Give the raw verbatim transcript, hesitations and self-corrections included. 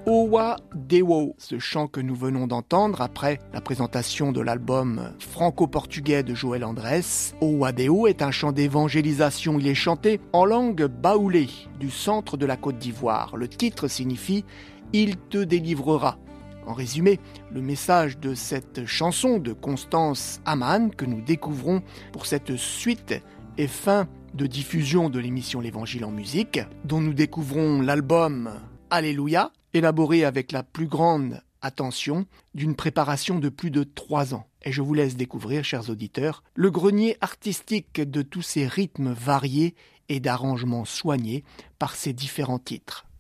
Owa Dewo, ce chant que nous venons d'entendre après la présentation de l'album franco-portugais de Joël Andrés. Owa Dewo est un chant d'évangélisation. Il est chanté en langue baoulé du centre de la Côte d'Ivoire. Le titre signifie « Il te délivrera ». En résumé, le message de cette chanson de Constance Amann que nous découvrons pour cette suite et fin de diffusion de l'émission L'Évangile en musique, dont nous découvrons l'album Alléluia, élaboré avec la plus grande attention d'une préparation de plus de trois ans. Et je vous laisse découvrir, chers auditeurs, le grenier artistique de tous ces rythmes variés et d'arrangements soignés par ces différents titres.